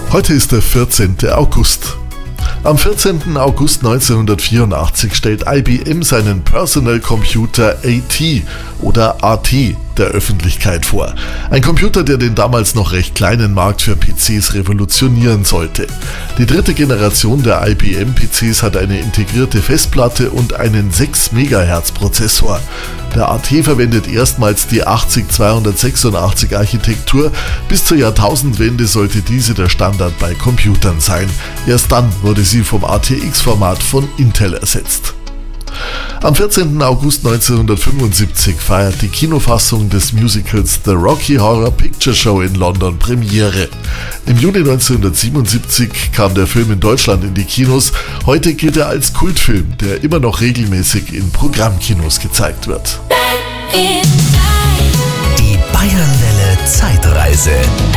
Heute ist der 14. August. Am 14. August 1984 stellt IBM seinen Personal Computer AT oder AT der Öffentlichkeit vor. Ein Computer, der den damals noch recht kleinen Markt für PCs revolutionieren sollte. Die dritte Generation der IBM-PCs hat eine integrierte Festplatte und einen 6 MHz Prozessor. Der AT verwendet erstmals die 80286 Architektur. Bis zur Jahrtausendwende sollte diese der Standard bei Computern sein. Erst dann wurde sie vom ATX-Format von Intel ersetzt. Am 14. August 1975 feiert die Kinofassung des Musicals The Rocky Horror Picture Show in London Premiere. Im Juni 1977 kam der Film in Deutschland in die Kinos. Heute gilt er als Kultfilm, der immer noch regelmäßig in Programmkinos gezeigt wird. Die Bayernwelle Zeitreise.